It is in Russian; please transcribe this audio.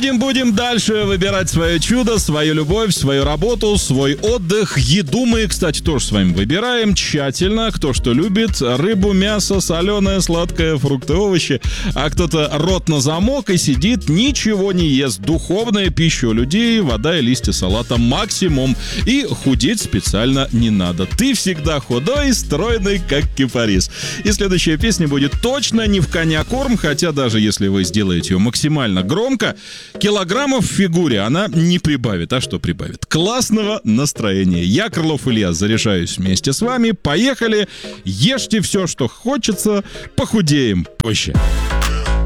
Будем дальше выбирать свое чудо, свою любовь, свою работу, свой отдых. Еду мы, кстати, тоже с вами выбираем тщательно. Кто что любит. Рыбу, мясо, соленое, сладкое, фрукты, овощи. А кто-то рот на замок и сидит, ничего не ест. Духовная пища у людей, вода и листья салата максимум. И худеть специально не надо. Ты всегда худой, стройный, как кипарис. И следующая песня будет точно не в коня корм, хотя даже если вы сделаете ее максимально громко, килограммов в фигуре она не прибавит. А что прибавит? Классного настроения. Я, Крылов Илья, заряжаюсь вместе с вами. Поехали. Ешьте все, что хочется. Похудеем позже.